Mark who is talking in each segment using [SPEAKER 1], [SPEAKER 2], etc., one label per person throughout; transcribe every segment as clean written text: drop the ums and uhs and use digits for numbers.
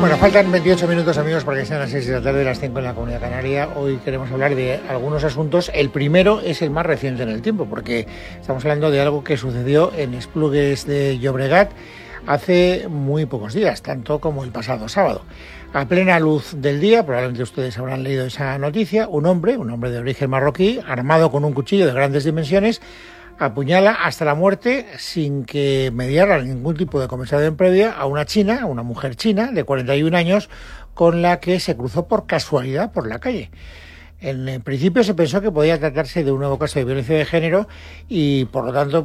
[SPEAKER 1] Bueno, faltan 28 minutos, amigos, para que sean las 6 de la tarde, las 5 en la Comunidad Canaria. Hoy queremos hablar de algunos asuntos. El primero es el más reciente en el tiempo, porque estamos hablando de algo que sucedió en Esplugues de Llobregat hace muy pocos días, tanto como el pasado sábado. A plena luz del día, probablemente ustedes habrán leído esa noticia, un hombre de origen marroquí, armado con un cuchillo de grandes dimensiones, apuñala hasta la muerte, sin que mediara ningún tipo de conversación previa, a una mujer china de 41 años, con la que se cruzó por casualidad por la calle. En principio se pensó que podía tratarse de un nuevo caso de violencia de género y, por lo tanto,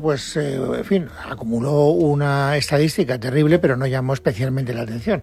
[SPEAKER 1] acumuló una estadística terrible, pero no llamó especialmente la atención.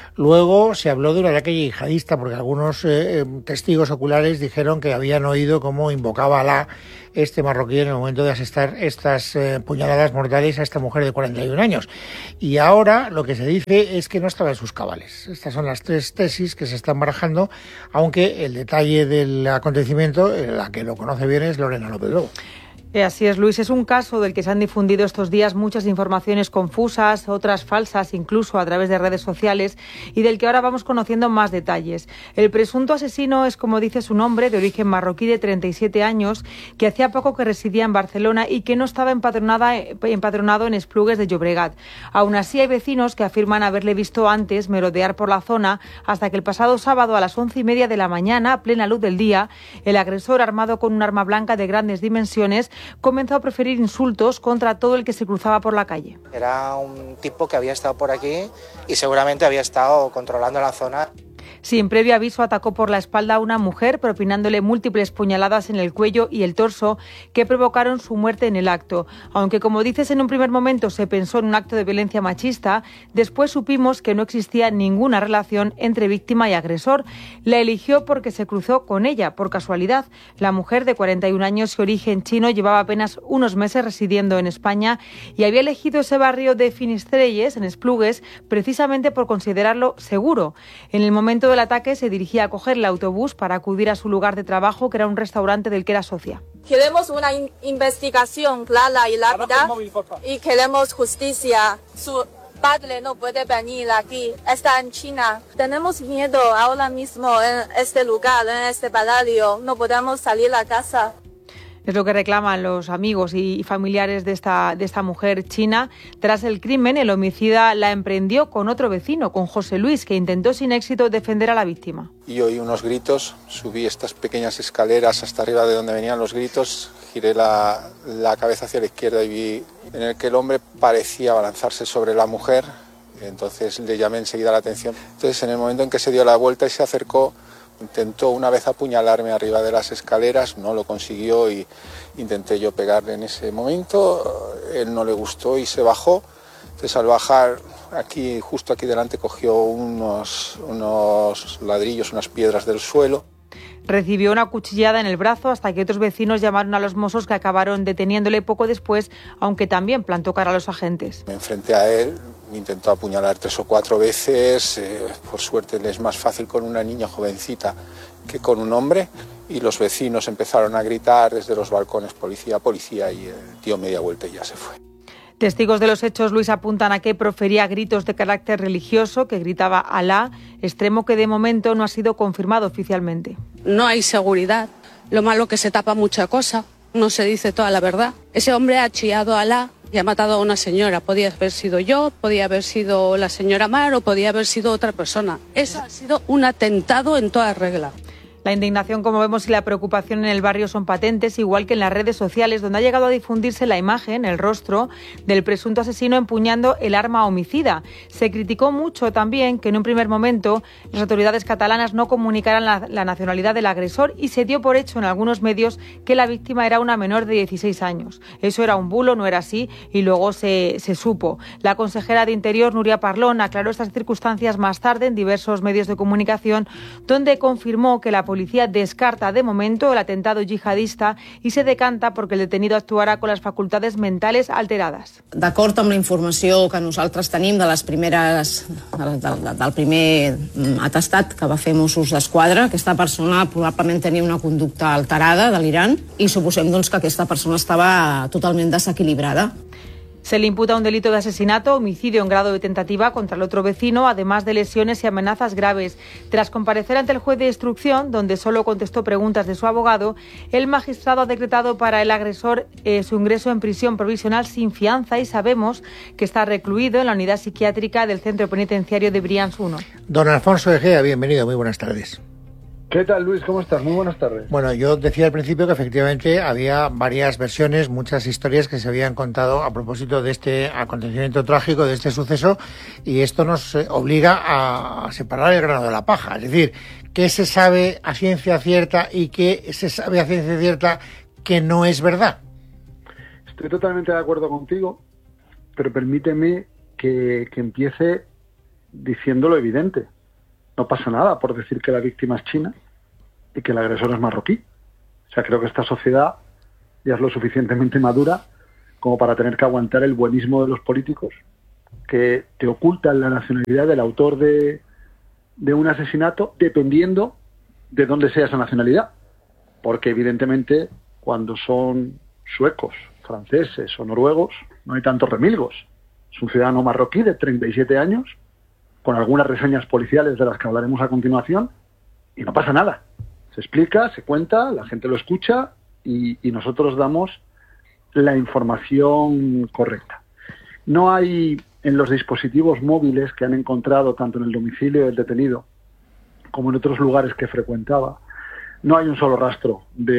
[SPEAKER 1] Luego se habló de un ataque yihadista, porque algunos testigos oculares dijeron que habían oído cómo invocaba a Alá este marroquí en el momento de asestar estas puñaladas mortales a esta mujer de 41 años. Y ahora lo que se dice es que no estaba en sus cabales. Estas son las tres tesis que se están barajando, aunque el detalle del acontecimiento, la que lo conoce bien, es Lorena López Lobo.
[SPEAKER 2] Así es, Luis. Es un caso del que se han difundido estos días muchas informaciones confusas, otras falsas, incluso a través de redes sociales, y del que ahora vamos conociendo más detalles. El presunto asesino es, como dice su nombre, de origen marroquí de 37 años, que hacía poco que residía en Barcelona y que no estaba empadronado en Esplugues de Llobregat. Aún así, hay vecinos que afirman haberle visto antes merodear por la zona, hasta que el pasado sábado a las 11:30 de la mañana, a plena luz del día, el agresor, armado con un arma blanca de grandes dimensiones, comenzó a proferir insultos contra todo el que se cruzaba por la calle.
[SPEAKER 3] Era un tipo que había estado por aquí y seguramente había estado controlando la zona.
[SPEAKER 2] Sin previo aviso, atacó por la espalda a una mujer, propinándole múltiples puñaladas en el cuello y el torso que provocaron su muerte en el acto. Aunque, como dices, en un primer momento se pensó en un acto de violencia machista, después supimos que no existía ninguna relación entre víctima y agresor. La eligió porque se cruzó con ella, por casualidad. La mujer, de 41 años y origen chino, llevaba apenas unos meses residiendo en España y había elegido ese barrio de Finistrelles, en Esplugues, precisamente por considerarlo seguro. En el momento del ataque se dirigía a coger el autobús para acudir a su lugar de trabajo, que era un restaurante del que era socia.
[SPEAKER 4] Queremos una investigación clara y rápida y queremos justicia. Su padre no puede venir aquí, está en China. Tenemos miedo ahora mismo en este lugar, en este barrio. No podemos salir a casa.
[SPEAKER 2] Es lo que reclaman los amigos y familiares de esta mujer china. Tras el crimen, el homicida la emprendió con otro vecino, con José Luis, que intentó sin éxito defender a la víctima.
[SPEAKER 5] Y oí unos gritos, subí estas pequeñas escaleras hasta arriba de donde venían los gritos, giré la cabeza hacia la izquierda y vi en el que el hombre parecía abalanzarse sobre la mujer. Entonces le llamé enseguida la atención. Entonces, en el momento en que se dio la vuelta y se acercó, intentó una vez apuñalarme arriba de las escaleras, no lo consiguió y intenté yo pegarle en ese momento. Él no le gustó y se bajó. Entonces, al bajar, justo aquí delante, cogió unos ladrillos, unas piedras del suelo.
[SPEAKER 2] Recibió una cuchillada en el brazo hasta que otros vecinos llamaron a los Mossos, que acabaron deteniéndole poco después, aunque también plantó cara a los agentes.
[SPEAKER 5] Me enfrenté a él, me intentó apuñalar 3 o 4 veces. Por suerte le es más fácil con una niña jovencita que con un hombre. Y los vecinos empezaron a gritar desde los balcones: policía, policía, y el tío media vuelta y ya se fue.
[SPEAKER 2] Testigos de los hechos, Luis, apuntan a que profería gritos de carácter religioso, que gritaba Alá, extremo que de momento no ha sido confirmado oficialmente.
[SPEAKER 6] No hay seguridad, lo malo que se tapa mucha cosa, no se dice toda la verdad. Ese hombre ha chillado a Alá y ha matado a una señora. Podía haber sido yo, podía haber sido la señora Mar o podía haber sido otra persona. Eso ha sido un atentado en toda regla.
[SPEAKER 2] La indignación, como vemos, y la preocupación en el barrio son patentes, igual que en las redes sociales, donde ha llegado a difundirse la imagen, el rostro, del presunto asesino empuñando el arma homicida. Se criticó mucho también que en un primer momento las autoridades catalanas no comunicaran la nacionalidad del agresor, y se dio por hecho en algunos medios que la víctima era una menor de 16 años. Eso era un bulo, no era así, y luego se supo. La consejera de Interior, Núria Parlon, aclaró estas circunstancias más tarde en diversos medios de comunicación, donde confirmó que la policía descarta de momento el atentado yihadista y se decanta porque el detenido actuarà con las facultades mentales alteradas.
[SPEAKER 7] D'acord amb la informació que nosaltres tenim de les primeres, del primer atestat que va fer Mossos d'Esquadra, aquesta persona probablement tenia una conducta alterada, delirant, i suposem doncs, que aquesta persona estava totalment desequilibrada.
[SPEAKER 2] Se le imputa un delito de asesinato, homicidio en grado de tentativa contra el otro vecino, además de lesiones y amenazas graves. Tras comparecer ante el juez de instrucción, donde solo contestó preguntas de su abogado, el magistrado ha decretado para el agresor su ingreso en prisión provisional sin fianza y sabemos que está recluido en la unidad psiquiátrica del centro penitenciario de Brians 1.
[SPEAKER 1] Don Alfonso Egea, bienvenido, muy buenas tardes.
[SPEAKER 8] ¿Qué tal, Luis? ¿Cómo estás? Muy buenas tardes.
[SPEAKER 1] Bueno, yo decía al principio que efectivamente había varias versiones, muchas historias que se habían contado a propósito de este acontecimiento trágico, de este suceso, y esto nos obliga a separar el grano de la paja. Es decir, ¿qué se sabe a ciencia cierta y qué se sabe a ciencia cierta que no es verdad?
[SPEAKER 8] Estoy totalmente de acuerdo contigo, pero permíteme que empiece diciendo lo evidente. No pasa nada por decir que la víctima es china y que el agresor es marroquí. O sea, creo que esta sociedad ya es lo suficientemente madura como para tener que aguantar el buenismo de los políticos que te ocultan la nacionalidad del autor de un asesinato dependiendo de dónde sea esa nacionalidad. Porque evidentemente cuando son suecos, franceses o noruegos no hay tantos remilgos. Es un ciudadano marroquí de 37 años con algunas reseñas policiales de las que hablaremos a continuación, y no pasa nada. Se explica, se cuenta, la gente lo escucha y nosotros damos la información correcta. No hay en los dispositivos móviles que han encontrado tanto en el domicilio del detenido como en otros lugares que frecuentaba, no hay un solo rastro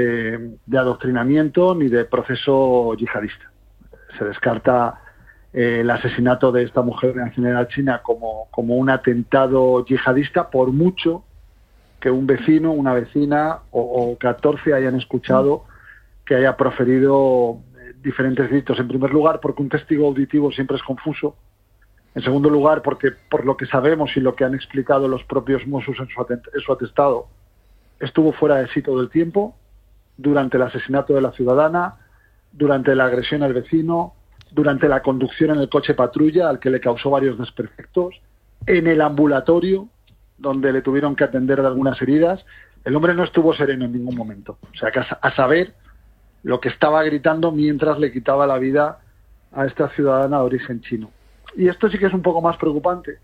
[SPEAKER 8] de adoctrinamiento ni de proceso yihadista. Se descarta el asesinato de esta mujer de nacionalidad china como un atentado yihadista, por mucho que un vecino, una vecina o 14 hayan escuchado que haya proferido diferentes gritos. En primer lugar, porque un testigo auditivo siempre es confuso. En segundo lugar, porque por lo que sabemos y lo que han explicado los propios Mossos en su atestado, estuvo fuera de sí todo el tiempo, durante el asesinato de la ciudadana, durante la agresión al vecino, durante la conducción en el coche patrulla al que le causó varios desperfectos, en el ambulatorio donde le tuvieron que atender de algunas heridas. El hombre no estuvo sereno en ningún momento. O sea, que a saber lo que estaba gritando mientras le quitaba la vida a esta ciudadana de origen chino. Y esto sí que es un poco más preocupante,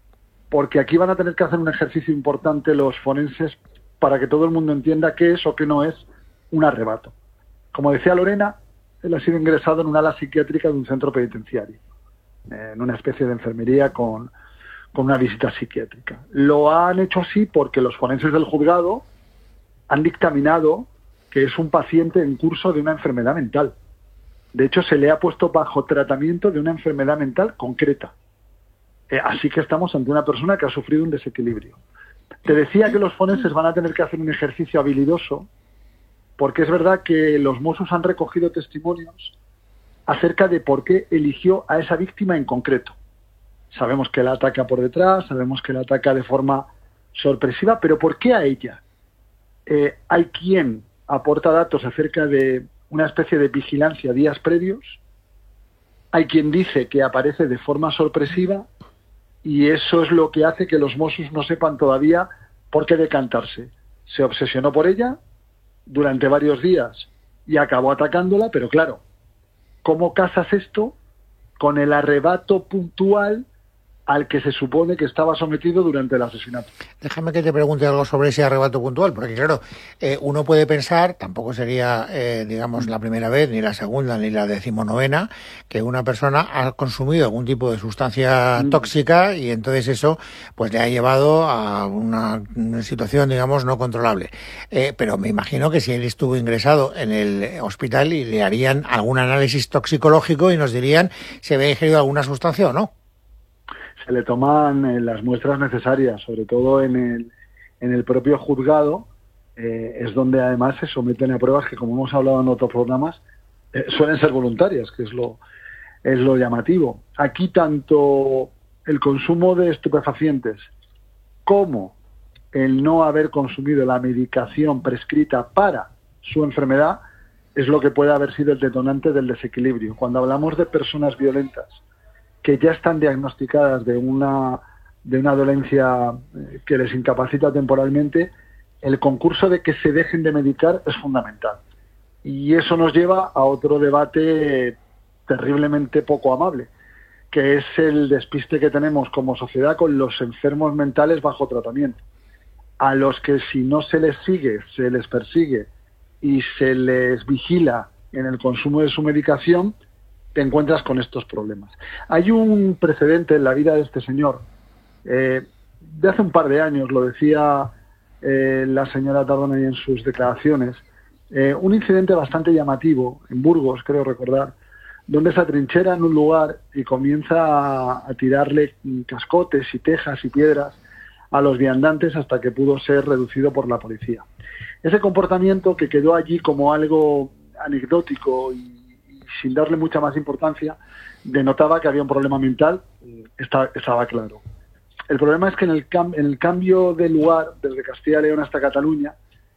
[SPEAKER 8] porque aquí van a tener que hacer un ejercicio importante los forenses para que todo el mundo entienda qué es o qué no es un arrebato. Como decía Lorena, él ha sido ingresado en un ala psiquiátrica de un centro penitenciario, en una especie de enfermería con una visita psiquiátrica. Lo han hecho así porque los forenses del juzgado han dictaminado que es un paciente en curso de una enfermedad mental. De hecho, se le ha puesto bajo tratamiento de una enfermedad mental concreta. Así que estamos ante una persona que ha sufrido un desequilibrio. Te decía que los forenses van a tener que hacer un ejercicio habilidoso, porque es verdad que los Mossos han recogido testimonios acerca de por qué eligió a esa víctima en concreto. Sabemos que la ataca por detrás, sabemos que la ataca de forma sorpresiva, pero ¿por qué a ella? Hay quien aporta datos acerca de una especie de vigilancia días previos, hay quien dice que aparece de forma sorpresiva, y eso es lo que hace que los Mossos no sepan todavía por qué decantarse. Se obsesionó por ella durante varios días y acabó atacándola, pero claro, ¿cómo casas esto con el arrebato puntual al que se supone que estaba sometido durante el asesinato?
[SPEAKER 1] Déjame que te pregunte algo sobre ese arrebato puntual, porque claro, uno puede pensar, tampoco sería, digamos, la primera vez, ni la segunda, ni la 19ª, que una persona ha consumido algún tipo de sustancia tóxica y entonces eso pues le ha llevado a una situación, digamos, no controlable. Pero me imagino que si él estuvo ingresado en el hospital y le harían algún análisis toxicológico y nos dirían si había ingerido alguna sustancia o no.
[SPEAKER 8] Se le toman las muestras necesarias, sobre todo en el propio juzgado, es donde además se someten a pruebas que, como hemos hablado en otros programas, suelen ser voluntarias, que es lo llamativo. Aquí tanto el consumo de estupefacientes como el no haber consumido la medicación prescrita para su enfermedad es lo que puede haber sido el detonante del desequilibrio. Cuando hablamos de personas violentas que ya están diagnosticadas de una dolencia que les incapacita temporalmente, el concurso de que se dejen de medicar es fundamental. Y eso nos lleva a otro debate terriblemente poco amable, que es el despiste que tenemos como sociedad con los enfermos mentales bajo tratamiento, a los que si no se les sigue, se les persigue y se les vigila en el consumo de su medicación, te encuentras con estos problemas. Hay un precedente en la vida de este señor, de hace un par de años, lo decía la señora Tardona en sus declaraciones, un incidente bastante llamativo en Burgos, creo recordar, donde se atrinchera en un lugar y comienza a tirarle cascotes y tejas y piedras a los viandantes hasta que pudo ser reducido por la policía. Ese comportamiento, que quedó allí como algo anecdótico y sin darle mucha más importancia, denotaba que había un problema mental, estaba claro. El problema es que en el cambio de lugar, desde Castilla y León hasta Cataluña,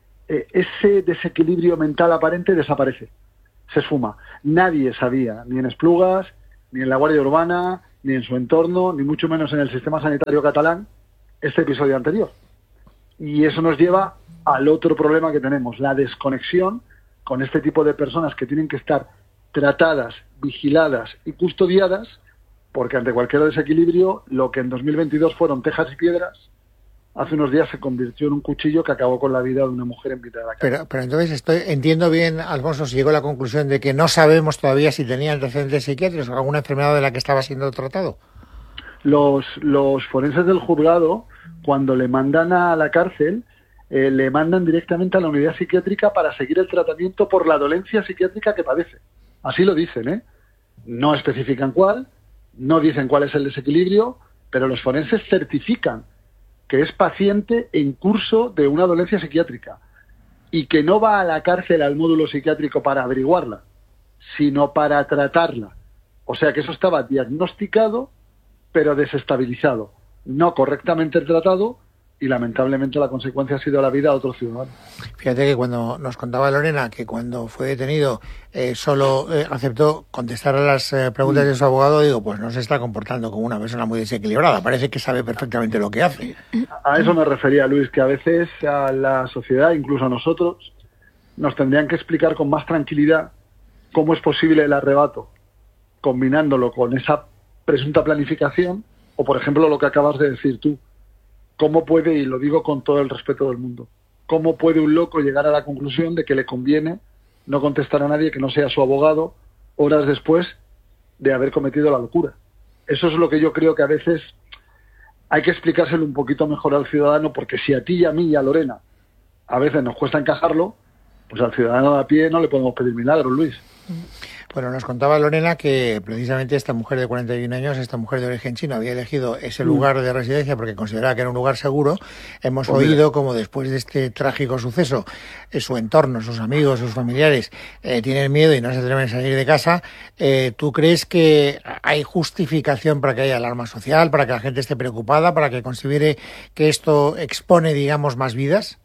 [SPEAKER 8] ese desequilibrio mental aparente desaparece, se esfuma. Nadie sabía, ni en Esplugas, ni en la Guardia Urbana, ni en su entorno, ni mucho menos en el sistema sanitario catalán, este episodio anterior. Y eso nos lleva al otro problema que tenemos, la desconexión con este tipo de personas que tienen que estar tratadas, vigiladas y custodiadas, porque ante cualquier desequilibrio, lo que en 2022 fueron tejas y piedras, hace unos días se convirtió en un cuchillo que acabó con la vida de una mujer en mitad de la calle.
[SPEAKER 1] Pero entonces entiendo bien, Alfonso, si llegó a la conclusión de que no sabemos todavía si tenía antecedentes psiquiátricos o alguna enfermedad de la que estaba siendo tratado.
[SPEAKER 8] Los forenses del juzgado, cuando le mandan a la cárcel, le mandan directamente a la unidad psiquiátrica para seguir el tratamiento por la dolencia psiquiátrica que padece. Así lo dicen, ¿eh? No especifican cuál, no dicen cuál es el desequilibrio, pero los forenses certifican que es paciente en curso de una dolencia psiquiátrica y que no va a la cárcel al módulo psiquiátrico para averiguarla, sino para tratarla. O sea que eso estaba diagnosticado, pero desestabilizado, no correctamente tratado, y lamentablemente la consecuencia ha sido la vida de otro ciudadano.
[SPEAKER 1] Fíjate que cuando nos contaba Lorena que cuando fue detenido solo aceptó contestar a las preguntas de su abogado, digo, pues no se está comportando como una persona muy desequilibrada, parece que sabe perfectamente lo que hace.
[SPEAKER 8] A eso me refería, Luis, que a veces a la sociedad, incluso a nosotros, nos tendrían que explicar con más tranquilidad cómo es posible el arrebato, combinándolo con esa presunta planificación, o por ejemplo lo que acabas de decir tú. ¿Cómo puede, y lo digo con todo el respeto del mundo, cómo puede un loco llegar a la conclusión de que le conviene no contestar a nadie que no sea su abogado horas después de haber cometido la locura? Eso es lo que yo creo que a veces hay que explicárselo un poquito mejor al ciudadano, porque si a ti y a mí y a Lorena a veces nos cuesta encajarlo, pues al ciudadano de a pie no le podemos pedir milagros, Luis.
[SPEAKER 1] Bueno, nos contaba Lorena que precisamente esta mujer de 41 años, esta mujer de origen chino, había elegido ese lugar de residencia porque consideraba que era un lugar seguro. Hemos oído como después de este trágico suceso, su entorno, sus amigos, sus familiares tienen miedo y no se atreven a salir de casa. ¿Tú crees que hay justificación para que haya alarma social, para que la gente esté preocupada, para que considere que esto expone, digamos, más vidas?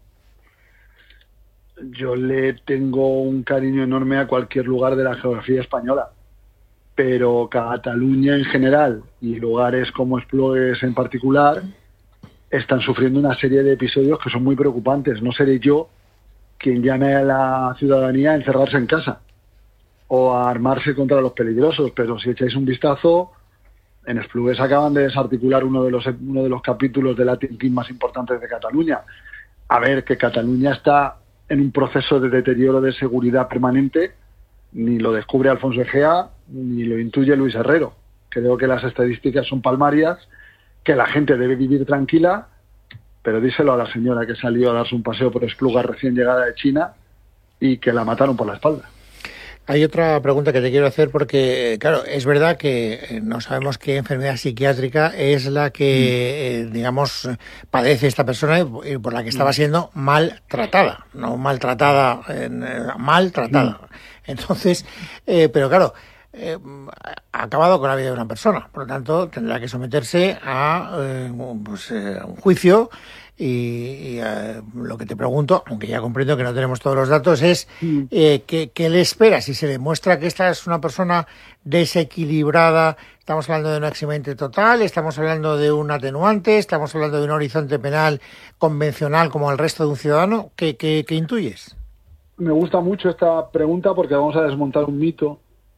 [SPEAKER 8] Yo le tengo un cariño enorme a cualquier lugar de la geografía española, pero Cataluña en general y lugares como Esplugues en particular están sufriendo una serie de episodios que son muy preocupantes. No seré yo quien llame a la ciudadanía a encerrarse en casa o a armarse contra los peligrosos, pero si echáis un vistazo, en Esplugues acaban de desarticular uno de los capítulos de Latin King más importantes de Cataluña. A ver, que Cataluña está en un proceso de deterioro de seguridad permanente, ni lo descubre Alfonso Egea, ni lo intuye Luis Herrero. Creo que las estadísticas son palmarias, que la gente debe vivir tranquila, pero díselo a la señora que salió a darse un paseo por Esplugas recién llegada de China y que la mataron por la espalda.
[SPEAKER 1] Hay otra pregunta que te quiero hacer porque, claro, es verdad que no sabemos qué enfermedad psiquiátrica es la que, digamos, padece esta persona y por la que estaba siendo maltratada, no maltratada, maltratada. Entonces, pero claro, ha acabado con la vida de una persona, por lo tanto tendrá que someterse a un juicio. Y lo que te pregunto, aunque ya comprendo que no tenemos todos los datos, es ¿qué le espera? Si se demuestra que esta es una persona desequilibrada, estamos hablando de un eximente total, estamos hablando de un atenuante, estamos hablando de un horizonte penal convencional como el resto de un ciudadano, ¿qué intuyes?
[SPEAKER 8] Me gusta mucho esta pregunta porque vamos a desmontar un mito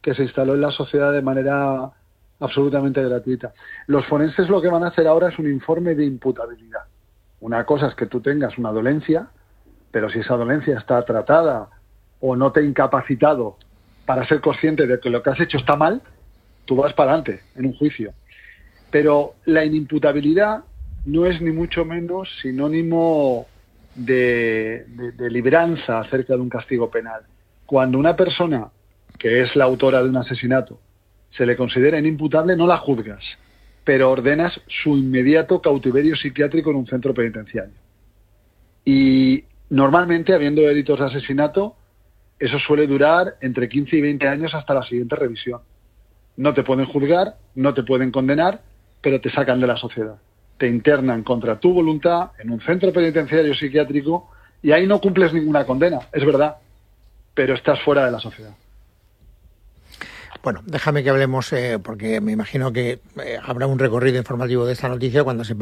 [SPEAKER 8] que se instaló en la sociedad de manera absolutamente gratuita. Los forenses lo que van a hacer ahora es un informe de imputabilidad. Una cosa es que tú tengas una dolencia, pero si esa dolencia está tratada o no te ha incapacitado para ser consciente de que lo que has hecho está mal, tú vas para adelante en un juicio. Pero la inimputabilidad no es ni mucho menos sinónimo de libranza acerca de un castigo penal. Cuando una persona que es la autora de un asesinato se le considera inimputable, no la juzgas, pero ordenas su inmediato cautiverio psiquiátrico en un centro penitenciario. Y normalmente, habiendo delitos de asesinato, eso suele durar entre 15 y 20 años hasta la siguiente revisión. No te pueden juzgar, no te pueden condenar, pero te sacan de la sociedad. Te internan contra tu voluntad en un centro penitenciario psiquiátrico y ahí no cumples ninguna condena, es verdad, pero estás fuera de la sociedad.
[SPEAKER 1] Bueno, déjame que hablemos, porque me imagino que habrá un recorrido informativo de esta noticia cuando se